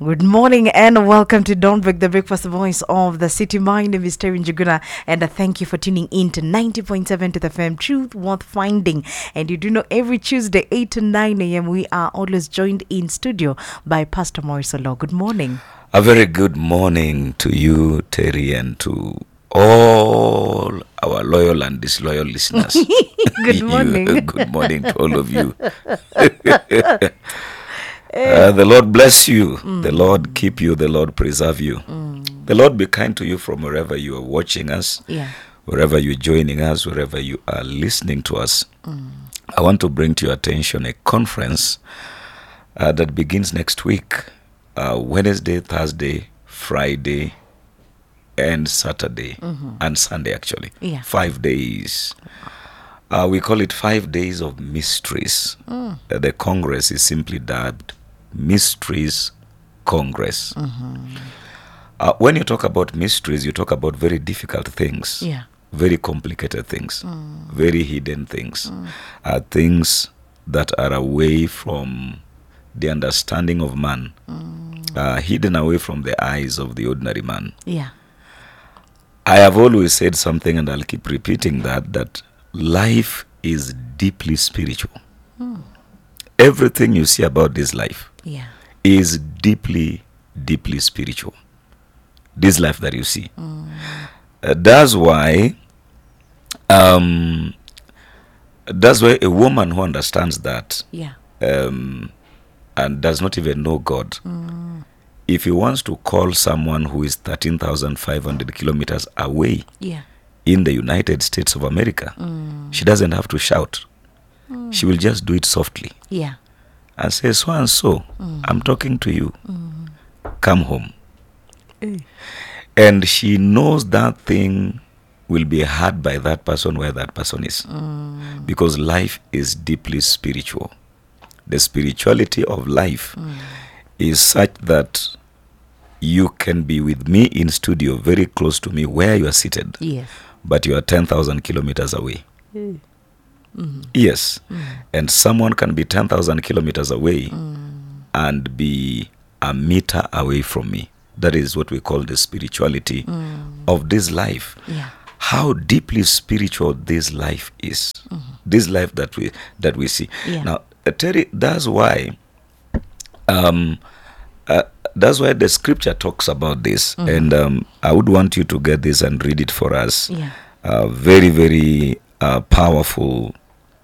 Good morning and welcome to Don't Break the Breakfast, voice of the city. My name is Terry Njuguna and thank you for tuning in to 90.7 to the FM, Truth Worth Finding. And you do know every Tuesday 8 to 9 a.m. we are always joined in studio by Pastor Maurice Olo. Good morning. A very good morning to you, Terry, and to all our loyal and disloyal listeners. Good morning. Good morning to all of you. The Lord bless you. The Lord keep you. The Lord preserve you. The Lord be kind to you from wherever you are watching us, wherever you're joining us, wherever you are listening to us. I want to bring to your attention a conference that begins next week, Wednesday, Thursday, Friday, and Saturday, and Sunday actually. 5 days. We call it 5 days of mysteries. The Congress is simply dubbed Mysteries Congress. When you talk about mysteries, you talk about very difficult things, very complicated things, very hidden things, things that are away from the understanding of man, hidden away from the eyes of the ordinary man. I have always said something, and I'll keep repeating that life is deeply spiritual. Everything you see about this life is deeply, deeply spiritual. This life that you see. That's why a woman who understands that and does not even know God, if he wants to call someone who is 13,500 kilometers away in the United States of America, she doesn't have to shout. She will just do it softly and say, so and so, I'm talking to you. Come home. And she knows that thing will be heard by that person where that person is. Because life is deeply spiritual. The spirituality of life is such that you can be with me in studio, very close to me where you are seated, but you are 10,000 kilometers away. Yes. And someone can be 10,000 kilometers away and be a meter away from me. That is what we call the spirituality of this life. How deeply spiritual this life is. This life that we see. Now, Terry, that's why the scripture talks about this. And I would want you to get this and read it for us. Very, very powerful.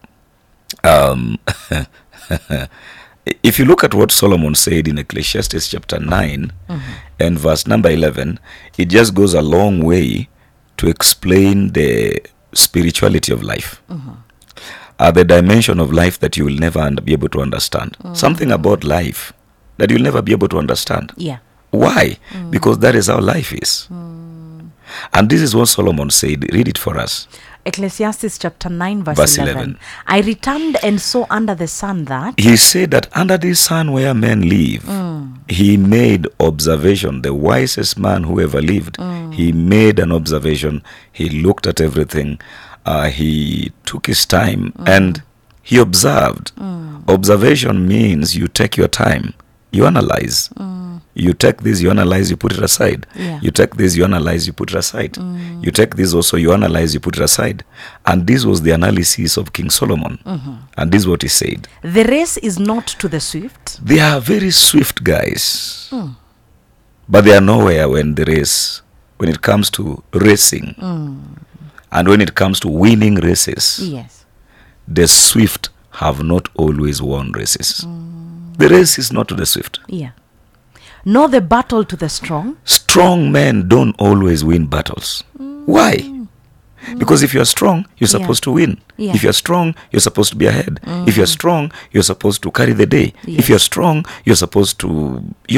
If you look at what Solomon said in Ecclesiastes chapter 9 and verse number 11, it just goes a long way to explain the spirituality of life. The dimension of life that you will never be able to understand. Something about life that you'll never be able to understand. Why? Because that is how life is. And this is what Solomon said. Read it for us. Ecclesiastes chapter 9 verse 11. I returned and saw under the sun that... He said that under the sun where men live, he made observation. The wisest man who ever lived, he made an observation. He looked at everything. He took his time and he observed. Observation means you take your time. You analyze. You take this, you analyze, you put it aside. You take this, you analyze, you put it aside. You take this also, you analyze, you put it aside. And this was the analysis of King Solomon. And this is what he said. The race is not to the swift. They are very swift guys. But they are nowhere when it comes to racing. And when it comes to winning races. The swift have not always won races. The race is not to the swift. Nor the battle to the strong. Strong men don't always win battles. Why? Because if you're strong, you're supposed to win. If you're strong, you're supposed to be ahead. If you're strong, you're supposed to carry the day. If you're strong, you're supposed to, be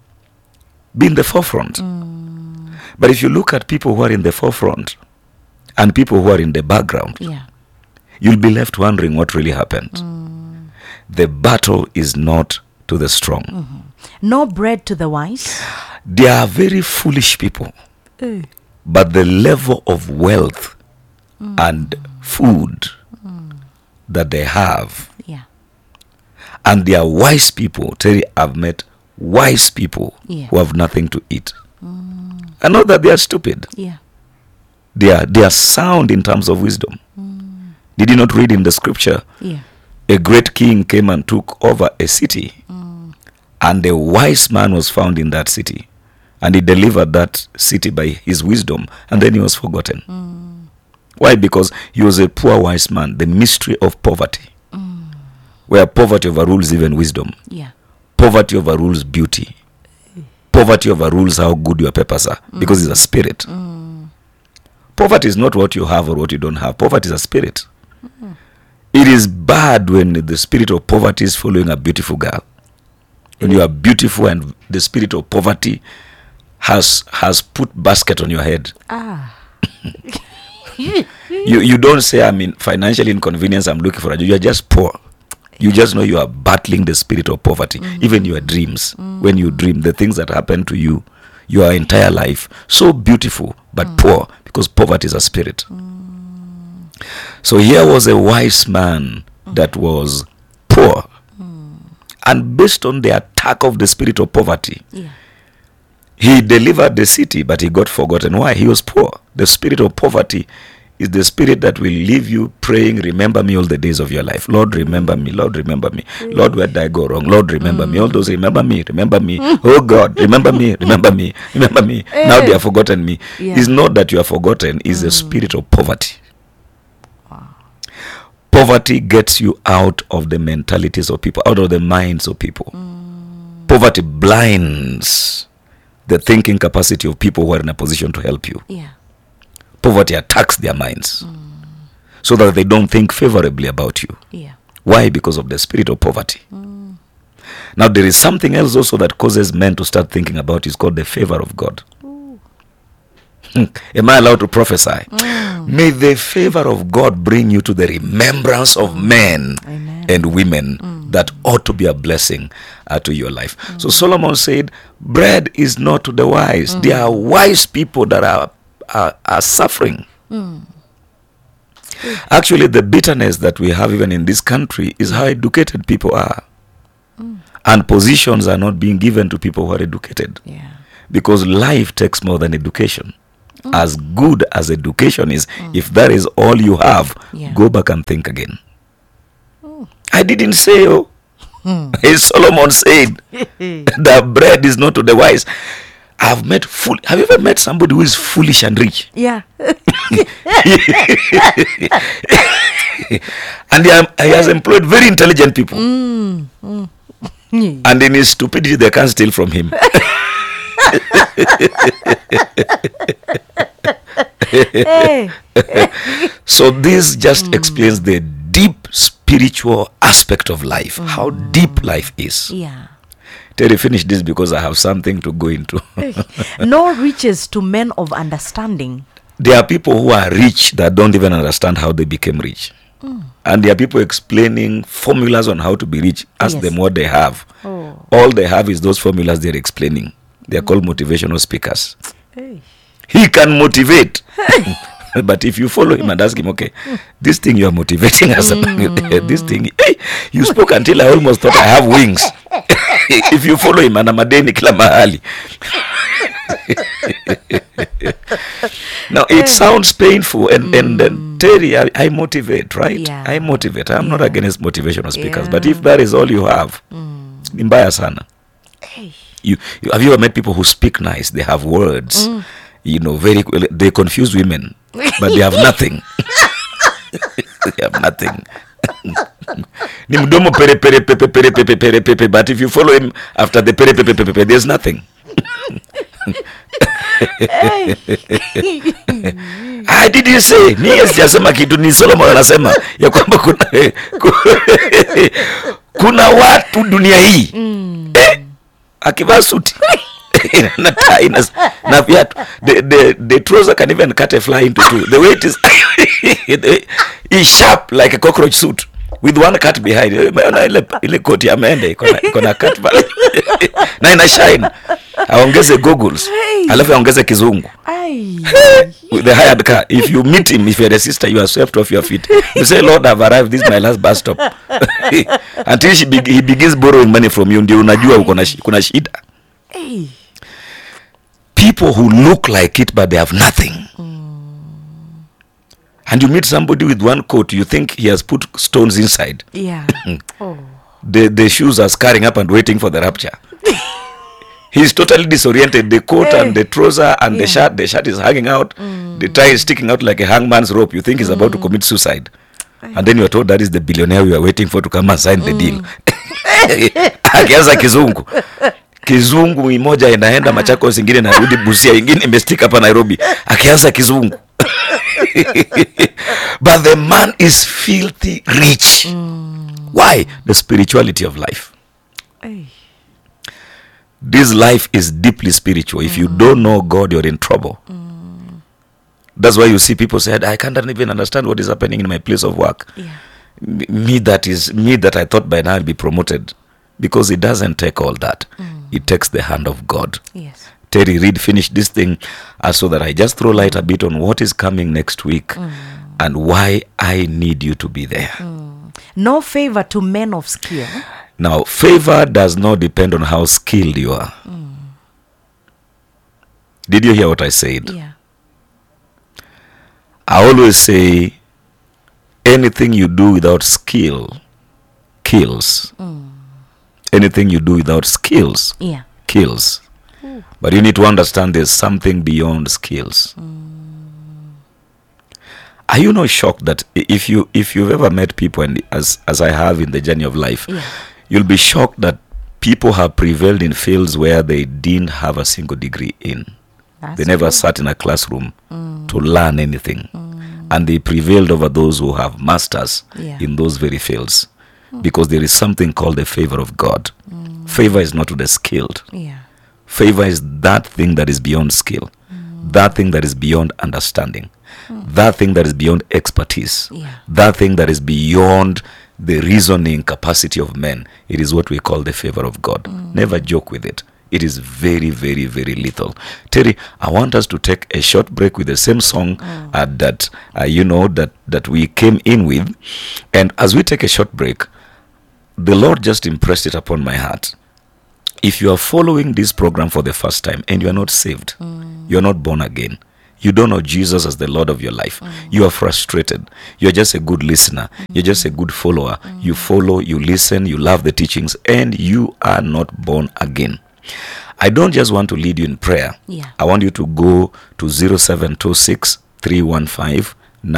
in the forefront. But if you look at people who are in the forefront and people who are in the background, you'll be left wondering what really happened. The battle is not to the strong. No bread to the wise. They are very foolish people. But the level of wealth and food that they have, and they are wise people. Terry, I've met wise people who have nothing to eat. And not that they are stupid. Yeah. They are sound in terms of wisdom. Did you not read in the scripture? Yeah. A great king came and took over a city. And a wise man was found in that city. And he delivered that city by his wisdom. And then he was forgotten. Why? Because he was a poor wise man. The mystery of poverty. Where poverty overrules even wisdom. Yeah. Poverty overrules beauty. Poverty overrules how good your papers are. Because it's a spirit. Poverty is not what you have or what you don't have. Poverty is a spirit. It is bad when the spirit of poverty is following a beautiful girl. When you are beautiful and the spirit of poverty has put basket on your head. You don't say, I'm in financial inconvenience, I'm looking for a job. You are just poor. You just know you are battling the spirit of poverty. Even your dreams. When you dream, the things that happen to you, your entire life, so beautiful but poor, because poverty is a spirit. So here was a wise man that was poor. And based on the attack of the spirit of poverty, he delivered the city, but he got forgotten. Why? He was poor. The spirit of poverty is the spirit that will leave you praying, remember me all the days of your life. Lord, remember me. Lord, remember me. Lord, where did I go wrong? Lord, remember me. All those, remember me. Remember me. Oh God, remember me. Remember me. Remember me. Now they have forgotten me. It's not that you are forgotten. It's the spirit of poverty. Poverty gets you out of the mentalities of people, out of the minds of people. Poverty blinds the thinking capacity of people who are in a position to help you. Poverty attacks their minds so that they don't think favorably about you. Why? Because of the spirit of poverty. Now there is something else also that causes men to start thinking about. It's called the favor of God. Am I allowed to prophesy? May the favor of God bring you to the remembrance of men and women that ought to be a blessing to your life. So Solomon said, bread is not to the wise. There are wise people that are suffering. Actually, the bitterness that we have even in this country is how educated people are. And positions are not being given to people who are educated. Because life takes more than education. As good as education is, if that is all you have, go back and think again. I didn't say, Solomon said, the bread is not to the wise. Have you ever met somebody who is foolish and rich? Yeah. And he has employed very intelligent people. And in his stupidity, they can't steal from him. So this just explains the deep spiritual aspect of life, how deep life is. Terry, finish this because I have something to go into. No riches to men of understanding. There are people who are rich that don't even understand how they became rich. And there are people explaining formulas on how to be rich. Ask them what they have. All they have is those formulas they're explaining. They're called motivational speakers. He can motivate. But if you follow him and ask him, okay, this thing you are motivating us about, this thing, you spoke until I almost thought I have wings. If you follow him, and amadeni kila mahali. Now, it sounds painful, and Terry, I motivate, right? I motivate. I'm not against motivational speakers, but if that is all you have, ni mbaya sana. Have you ever met people who speak nice? They have words, they confuse women, but they have nothing. They have nothing. Ni mdomo pere pere pepe pere pepe pere pepe, but if you follow him after the pere pepe pepe, there's nothing. I did you say? Ni sijasema kitu, ni Solomon anasema ya kwamba kuna watu dunia hii akivaa suti na tai na viatu, the trouser can even cut a fly into two. The way it is is sharp like a cockroach suit with one cut behind. Ile koti ameenda iko na cut na ina shine. Aongeze goggles, alafu aongeze kizungu. with the hired car. If you meet him, if you're a sister, you are swept off your feet. You say, Lord, I've arrived. This is my last bus stop. Until he begins borrowing money from you, ndio unajua kuna shida. People who look like it, but they have nothing. And you meet somebody with one coat, you think he has put stones inside. Yeah. The shoes are scarring up and waiting for the rapture. He's totally disoriented. The coat and the trouser and the shirt is hanging out. The tie is sticking out like a hangman's rope. You think he's about to commit suicide. And then you're told that is the billionaire we are waiting for to come and sign the deal. Akianza kizungu imoja inaenda Machakos, ingine narudi Busia, ingine imestika hapa Nairobi. Akianza kizungu. But the man is filthy rich. Why? The spirituality of life. This life is deeply spiritual. If you don't know God, you're in trouble. That's why you see people say, I can't even understand what is happening in my place of work. Me that I thought by now I'll be promoted. Because it doesn't take all that. It takes the hand of God. Yes. Terry Reid finished this thing so that I just throw light a bit on what is coming next week and why I need you to be there. No favor to men of skill. Now, favor does not depend on how skilled you are. Did you hear what I said? Yeah. I always say, anything you do without skill kills. Anything you do without skills kills. But you need to understand there's something beyond skills. Are you not shocked that if you've ever met people, and as I have in the journey of life, you'll be shocked that people have prevailed in fields where they didn't have a single degree in. They never sat in a classroom to learn anything. And they prevailed over those who have masters in those very fields. Because there is something called the favor of God. Favor is not to the skilled. Favor is that thing that is beyond skill. That thing that is beyond understanding. That thing that is beyond expertise. That thing that is beyond the reasoning capacity of men. It is what we call the favor of God. Never joke with it. It is very, very, very lethal. Terry, I want us to take a short break with the same song that we came in with. And as we take a short break, the Lord just impressed it upon my heart. If you are following this program for the first time and you are not saved, you are not born again, you don't know Jesus as the Lord of your life, you are frustrated, you're just a good listener, you're just a good follower, you follow, you listen, you love the teachings, and you are not born again. I don't just want to lead you in prayer. I want you to go to 0726 315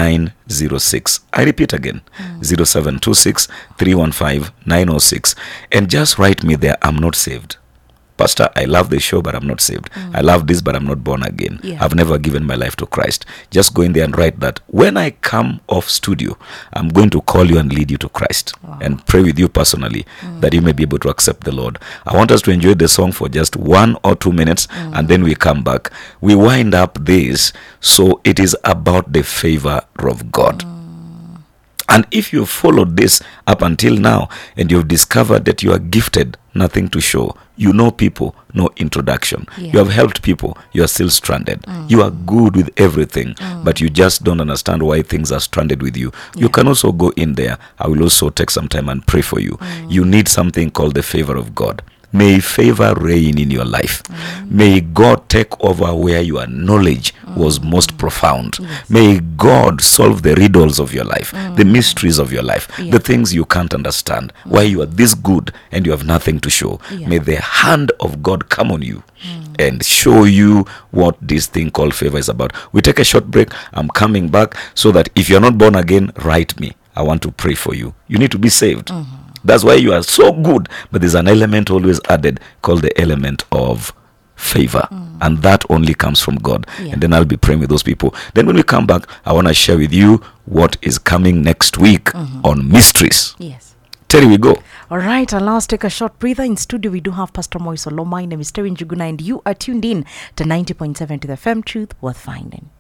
906. I repeat again, 0726 315 906, and just write me there, I'm not saved. Pastor, I love the show, but I'm not saved. I love this, but I'm not born again. I've never given my life to Christ. Just go in there and write that. When I come off studio, I'm going to call you and lead you to Christ and pray with you personally that you may be able to accept the Lord. I want us to enjoy the song for just 1 or 2 minutes, and then we come back. We wind up this, so it is about the favor of God. And if you followed this up until now and you've discovered that you are gifted, nothing to show, you know people, no introduction, you have helped people, you are still stranded, you are good with everything, but you just don't understand why things are stranded with you, you can also go in there. I will also take some time and pray for you. You need something called the favor of God. May favor reign in your life. May God take over where your knowledge was most profound. May God solve the riddles of your life, the mysteries of your life, the things you can't understand, why you are this good and you have nothing to show. May the hand of God come on you and show you what this thing called favor is about. We take a short break. I'm coming back so that if you're not born again, write me. I want to pray for you. You need to be saved. That's why you are so good. But there's an element always added called the element of favor. And that only comes from God. And then I'll be praying with those people. Then when we come back, I want to share with you what is coming next week on mysteries. Terry, we go. All right, I'll now take a short breather. In studio, we do have Pastor Moise Olo. My name is Terry Njuguna, and you are tuned in to 90.7 to the FM Truth Worth Finding.